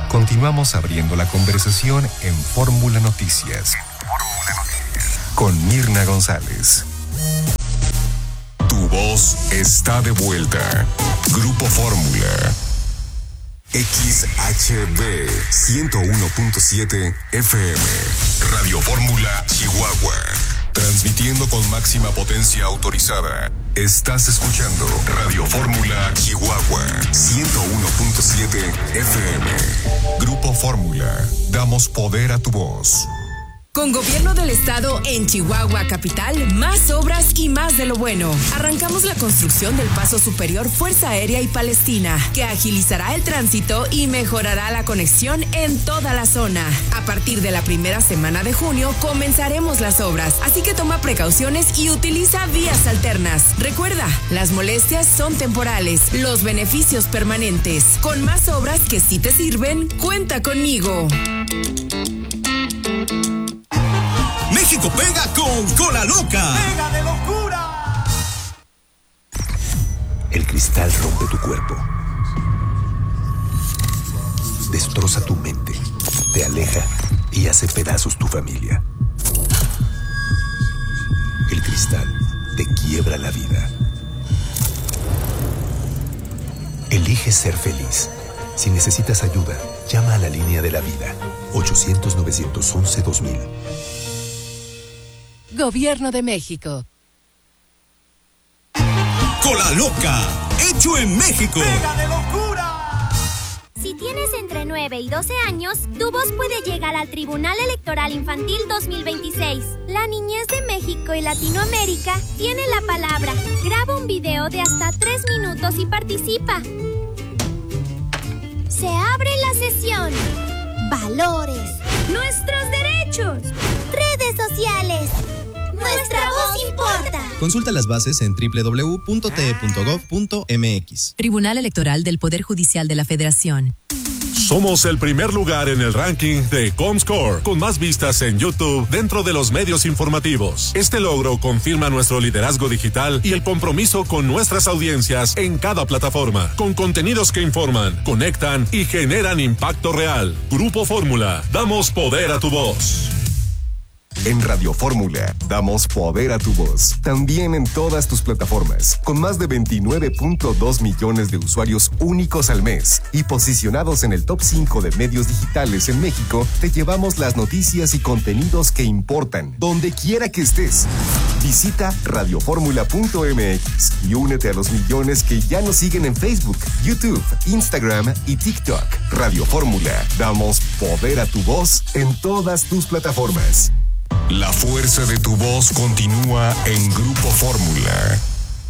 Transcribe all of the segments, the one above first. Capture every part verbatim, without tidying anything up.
Continuamos abriendo la conversación en Fórmula Noticias. Con Mirna González. Tu voz está de vuelta. Grupo Fórmula. X H B ciento uno punto siete F M. Radio Fórmula Chihuahua. Transmitiendo con máxima potencia autorizada. Estás escuchando Radio Fórmula Chihuahua ciento uno punto siete F M. Grupo Fórmula. Damos poder a tu voz. Con Gobierno del Estado en Chihuahua Capital, más obras y más de lo bueno. Arrancamos la construcción del Paso Superior Fuerza Aérea y Palestina, que agilizará el tránsito y mejorará la conexión en toda la zona. A partir de la primera semana de junio comenzaremos las obras, así que toma precauciones y utiliza vías alternas. Recuerda, las molestias son temporales, los beneficios permanentes. Con más obras que sí te sirven, cuenta conmigo. México pega con Cola Loca. ¡Pega de locura! El cristal rompe tu cuerpo. Destroza tu mente. Te aleja y hace pedazos tu familia. El cristal te quiebra la vida. Elige ser feliz. Si necesitas ayuda, llama a la línea de la vida. ochocientos, novecientos once, dos mil. Gobierno de México. Cola Loca, hecho en México. ¡Pega de locura! Si tienes entre nueve y doce años, tu voz puede llegar al Tribunal Electoral Infantil dos mil veintiséis. La niñez de México y Latinoamérica tiene la palabra. Graba un video de hasta tres minutos y participa. Se abre la sesión. Valores. Nuestros derechos. Redes sociales. Nuestra voz importa. Consulta las bases en doble u doble u doble u punto t e punto gov punto m x. Tribunal Electoral del Poder Judicial de la Federación. Somos el primer lugar en el ranking de Comscore, con más vistas en YouTube dentro de los medios informativos. Este logro confirma nuestro liderazgo digital y el compromiso con nuestras audiencias en cada plataforma, con contenidos que informan, conectan y generan impacto real. Grupo Fórmula, damos poder a tu voz. En Radio Fórmula, damos poder a tu voz. También en todas tus plataformas. Con más de veintinueve punto dos millones de usuarios únicos al mes y posicionados en el top cinco de medios digitales en México, te llevamos las noticias y contenidos que importan, donde quiera que estés. Visita radio fórmula punto m x y únete a los millones que ya nos siguen en Facebook, YouTube, Instagram y TikTok. Radio Fórmula, damos poder a tu voz en todas tus plataformas. La fuerza de tu voz continúa en Grupo Fórmula.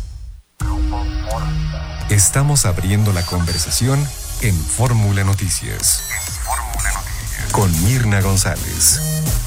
Estamos abriendo la conversación en Fórmula Noticias. Con Mirna González.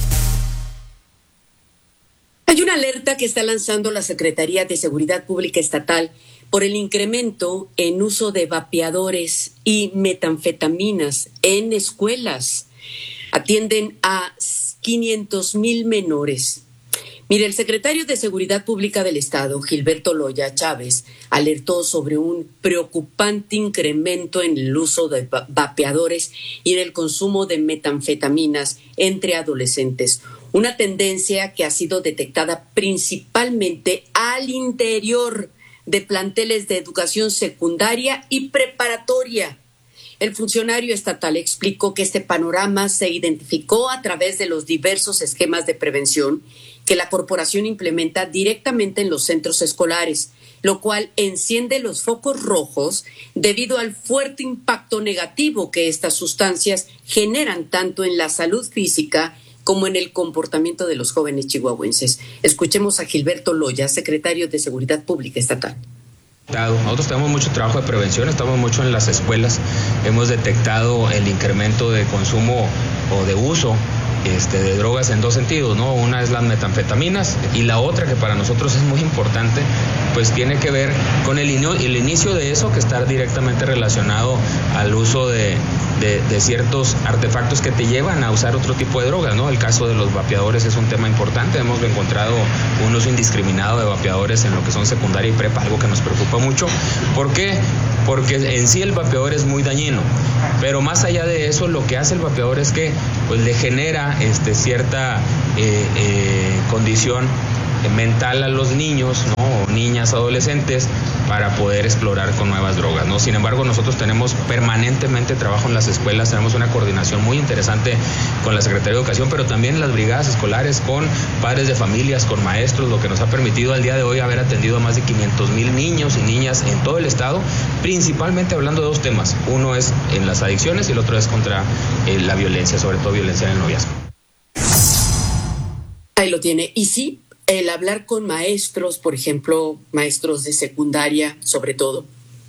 Hay una alerta que está lanzando la Secretaría de Seguridad Pública Estatal por el incremento en uso de vapeadores y metanfetaminas en escuelas. Atienden a quinientos mil menores. Mire, el secretario de Seguridad Pública del Estado, Gilberto Loya Chávez, alertó sobre un preocupante incremento en el uso de vapeadores y en el consumo de metanfetaminas entre adolescentes. Una tendencia que ha sido detectada principalmente al interior de planteles de educación secundaria y preparatoria. El funcionario estatal explicó que este panorama se identificó a través de los diversos esquemas de prevención que la corporación implementa directamente en los centros escolares, lo cual enciende los focos rojos debido al fuerte impacto negativo que estas sustancias generan tanto en la salud física como en el comportamiento de los jóvenes chihuahuenses. Escuchemos a Gilberto Loya, secretario de Seguridad Pública Estatal. Nosotros tenemos mucho trabajo de prevención, estamos mucho en las escuelas, hemos detectado el incremento de consumo o de uso este, de drogas en dos sentidos, ¿no? Una es las metanfetaminas y la otra, que para nosotros es muy importante, pues tiene que ver con el, ino- el inicio de eso, que está directamente relacionado al uso de, de, de ciertos artefactos que te llevan a usar otro tipo de drogas, ¿no? El caso de los vapeadores es un tema importante, hemos encontrado un uso indiscriminado de vapeadores en lo que son secundaria y prepa, algo que nos preocupa mucho. ¿Por qué? porque en sí el vapeador es muy dañino, pero más allá de eso, lo que hace el vapeador es que pues le genera este, cierta eh, eh, condición mental a los niños, ¿no? O niñas, adolescentes, para poder explorar con nuevas drogas, ¿no? Sin embargo, nosotros tenemos permanentemente trabajo en las escuelas, tenemos una coordinación muy interesante con la Secretaría de Educación, pero también en las brigadas escolares, con padres de familias, con maestros, lo que nos ha permitido al día de hoy haber atendido a más de quinientos mil niños y niñas en todo el estado, principalmente hablando de dos temas. Uno es en las adicciones y el otro es contra eh, la violencia, sobre todo violencia en el noviazgo. Ahí lo tiene. Y sí, el hablar con maestros, por ejemplo, maestros de secundaria, sobre todo,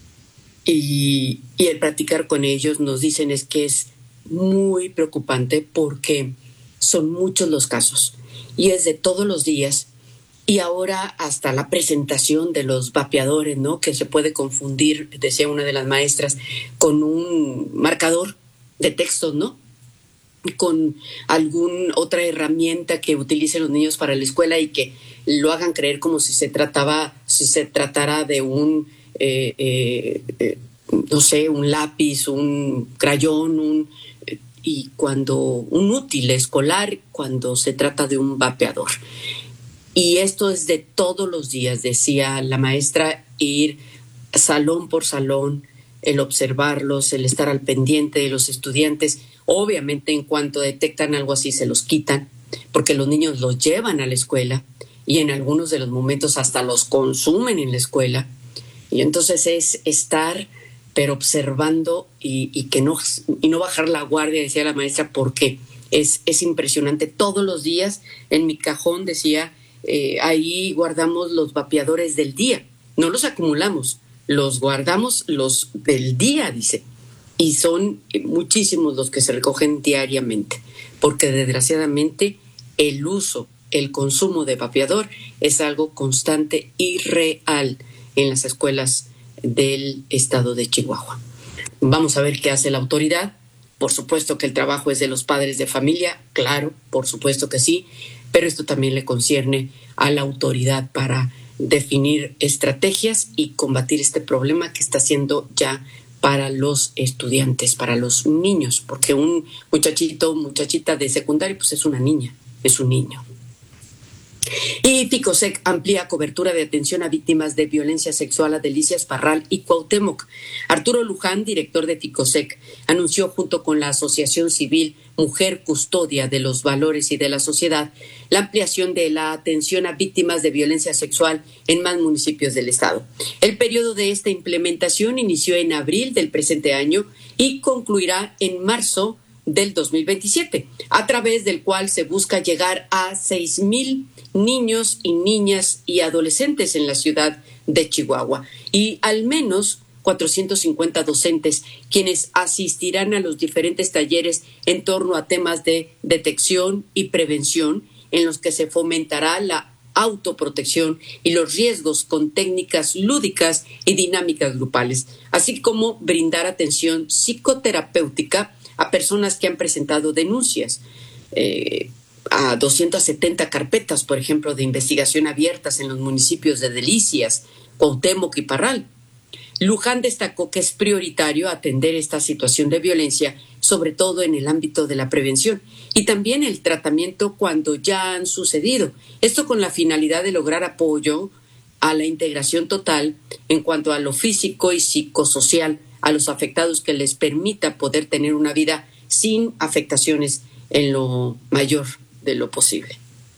y, y el practicar con ellos, nos dicen es que es muy preocupante porque son muchos los casos y es de todos los días, y ahora hasta la presentación de los vapeadores, ¿no? Que se puede confundir, decía una de las maestras, con un marcador de textos, ¿no? Con alguna otra herramienta que utilicen los niños para la escuela y que lo hagan creer como si se trataba, si se tratara de un, eh, eh, eh, no sé, un lápiz, un crayón, un, eh, y cuando un útil escolar, cuando se trata de un vapeador. Y esto es de todos los días, decía la maestra, ir salón por salón, el observarlos, el estar al pendiente de los estudiantes. Obviamente, en cuanto detectan algo así, se los quitan, porque los niños los llevan a la escuela y en algunos de los momentos hasta los consumen en la escuela. Y entonces es estar, pero observando y, y, que no, y no bajar la guardia, decía la maestra, porque es, es impresionante. Todos los días en mi cajón, decía, eh, ahí guardamos los vapeadores del día. No los acumulamos, los guardamos los del día, dice. Y son muchísimos los que se recogen diariamente, porque desgraciadamente el uso, el consumo de vapeador es algo constante y real en las escuelas del estado de Chihuahua. Vamos a ver qué hace la autoridad. Por supuesto que el trabajo es de los padres de familia, claro, por supuesto que sí, pero esto también le concierne a la autoridad para definir estrategias y combatir este problema que está siendo ya para los estudiantes, para los niños, porque un muchachito, muchachita de secundaria, pues es una niña, es un niño. Y Ficosec amplía cobertura de atención a víctimas de violencia sexual a Delicias, Parral y Cuauhtémoc. Arturo Luján, director de Ficosec, anunció junto con la Asociación Civil Mujer Custodia de los Valores y de la Sociedad la ampliación de la atención a víctimas de violencia sexual en más municipios del estado. El periodo de esta implementación inició en abril del presente año y concluirá en marzo del dos mil veintisiete, a través del cual se busca llegar a seis mil niños y niñas y adolescentes en la ciudad de Chihuahua y al menos cuatrocientos cincuenta docentes quienes asistirán a los diferentes talleres en torno a temas de detección y prevención en los que se fomentará la autoprotección y los riesgos con técnicas lúdicas y dinámicas grupales, así como brindar atención psicoterapéutica a personas que han presentado denuncias, eh, a doscientas setenta carpetas, por ejemplo, de investigación abiertas en los municipios de Delicias, Cuauhtémoc y Parral. Luján destacó que es prioritario atender esta situación de violencia, sobre todo en el ámbito de la prevención y también el tratamiento cuando ya han sucedido. Esto con la finalidad de lograr apoyo a la integración total en cuanto a lo físico y psicosocial a los afectados, que les permita poder tener una vida sin afectaciones en lo mayor de lo posible.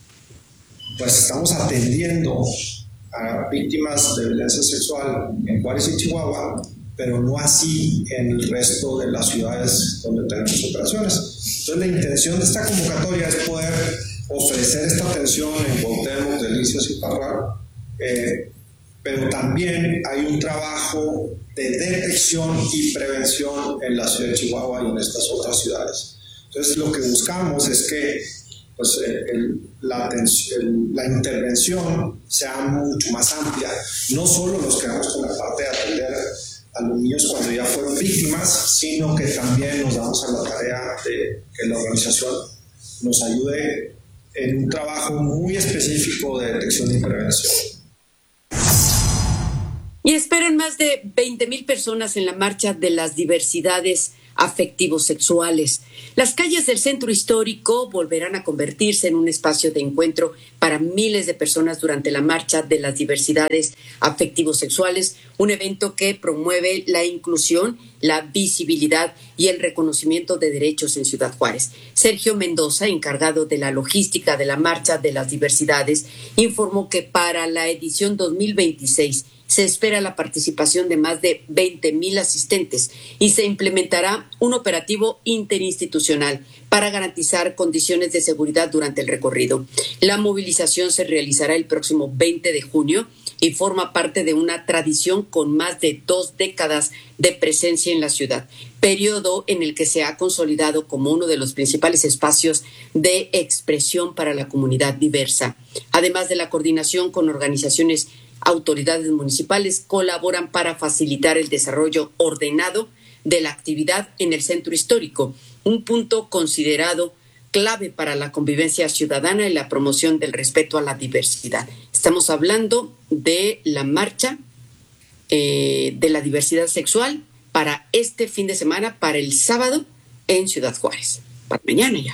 Pues estamos atendiendo a víctimas de violencia sexual en Juárez y Chihuahua, pero no así en el resto de las ciudades donde tenemos operaciones. Entonces la intención de esta convocatoria es poder ofrecer esta atención en Cuauhtémoc, Delicias y Parral, eh, pero también hay un trabajo de detección y prevención en la ciudad de Chihuahua y en estas otras ciudades. Entonces lo que buscamos es que pues, el, la, el, la intervención sea mucho más amplia. No solo nos quedamos con la parte de atender a los niños cuando ya fueron víctimas, sino que también nos damos a la tarea de que la organización nos ayude en un trabajo muy específico de detección y prevención. Y esperan más de veinte mil personas en la marcha de las diversidades afectivos sexuales. Las calles del centro histórico volverán a convertirse en un espacio de encuentro para miles de personas durante la marcha de las diversidades afectivos sexuales, un evento que promueve la inclusión, la visibilidad y el reconocimiento de derechos en Ciudad Juárez. Sergio Mendoza, encargado de la logística de la marcha de las diversidades, informó que para la edición dos mil veintiséis se espera la participación de más de veinte mil asistentes y se implementará un operativo interinstitucional para garantizar condiciones de seguridad durante el recorrido. La movilización se realizará el próximo veinte de junio y forma parte de una tradición con más de dos décadas de presencia en la ciudad, periodo en el que se ha consolidado como uno de los principales espacios de expresión para la comunidad diversa. Además de la coordinación con organizaciones, autoridades municipales colaboran para facilitar el desarrollo ordenado de la actividad en el centro histórico, un punto considerado clave para la convivencia ciudadana y la promoción del respeto a la diversidad. Estamos hablando de la marcha eh, de la diversidad sexual para este fin de semana, para el sábado en Ciudad Juárez, para mañana ya.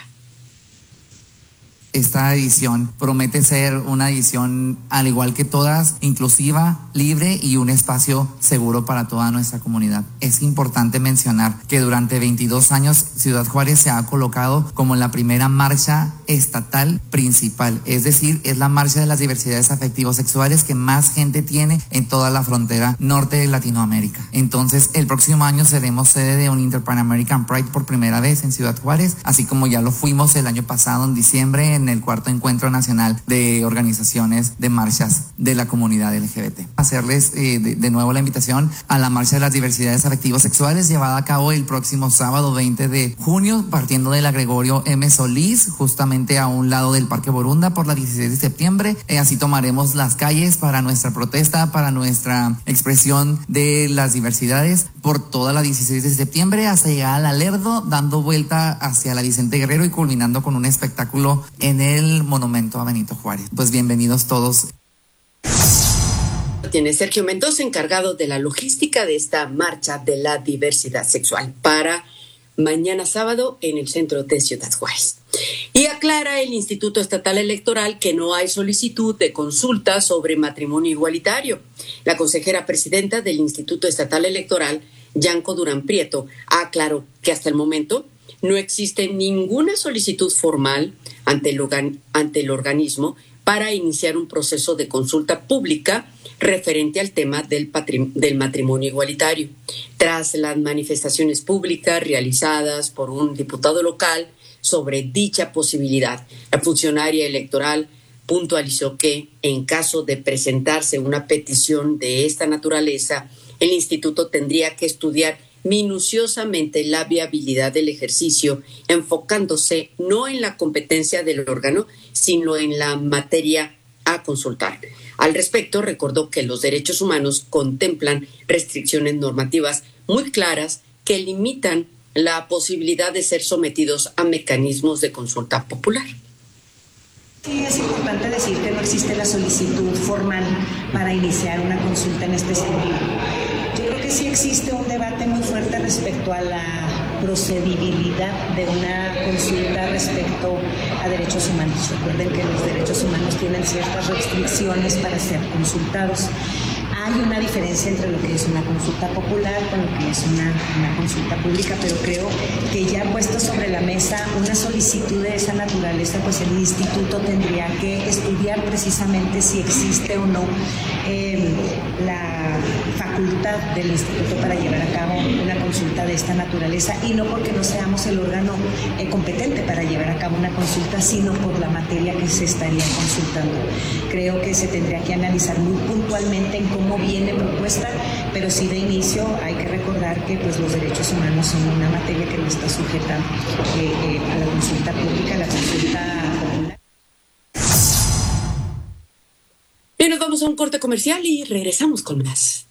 Esta edición promete ser una edición, al igual que todas, inclusiva, libre y un espacio seguro para toda nuestra comunidad. Es importante mencionar que durante veintidós años Ciudad Juárez se ha colocado como la primera marcha estatal principal, es decir, es la marcha de las diversidades afectivos sexuales que más gente tiene en toda la frontera norte de Latinoamérica. Entonces, el próximo año seremos sede de un Interpan American Pride por primera vez en Ciudad Juárez, así como ya lo fuimos el año pasado en diciembre en el cuarto encuentro nacional de organizaciones de marchas de la comunidad L G B T. Hacerles eh, de, de nuevo la invitación a la marcha de las diversidades afectivos sexuales llevada a cabo el próximo sábado veinte de junio, partiendo de la Gregorio M. Solís, justamente a un lado del Parque Borunda por la dieciséis de septiembre. Eh, así tomaremos las calles para nuestra protesta, para nuestra expresión de las diversidades por toda la dieciséis de septiembre hasta llegar al Alerdo, dando vuelta hacia la Vicente Guerrero y culminando con un espectáculo en el monumento a Benito Juárez. Pues bienvenidos todos. Tiene Sergio Mendoza, encargado de la logística de esta marcha de la diversidad sexual para mañana sábado en el centro de Ciudad Juárez. Y aclara el Instituto Estatal Electoral que no hay solicitud de consulta sobre matrimonio igualitario. La consejera presidenta del Instituto Estatal Electoral, Yanko Durán Prieto, aclaró que hasta el momento no existe ninguna solicitud formal ante el, organ- ante el organismo para iniciar un proceso de consulta pública referente al tema del, patrim- del matrimonio igualitario. Tras las manifestaciones públicas realizadas por un diputado local sobre dicha posibilidad, la funcionaria electoral puntualizó que, en caso de presentarse una petición de esta naturaleza, el instituto tendría que estudiar minuciosamente la viabilidad del ejercicio, enfocándose no en la competencia del órgano, sino en la materia a consultar. Al respecto, recordó que los derechos humanos contemplan restricciones normativas muy claras que limitan la posibilidad de ser sometidos a mecanismos de consulta popular. Sí, es importante decir que no existe la solicitud formal para iniciar una consulta en este sentido. Yo creo que sí existe un debate muy fuerte respecto a la procedibilidad de una consulta respecto a derechos humanos. Recuerden que los derechos humanos tienen ciertas restricciones para ser consultados. Hay una diferencia entre lo que es una consulta popular con lo que es una, una consulta pública, pero creo que ya puesto sobre la mesa una solicitud de esa naturaleza, pues el instituto tendría que estudiar precisamente si existe o no eh, la facultad del instituto para llevar a cabo una consulta de esta naturaleza, y no porque no seamos el órgano eh, competente para llevar a cabo una consulta, sino por la materia que se estaría consultando. Creo que se tendría que analizar muy puntualmente en cómo viene propuesta, pero sí de inicio hay que recordar que pues los derechos humanos son una materia que no está sujeta eh, eh, a la consulta pública, a la consulta popular. Bien, nos vamos a un corte comercial y regresamos con más.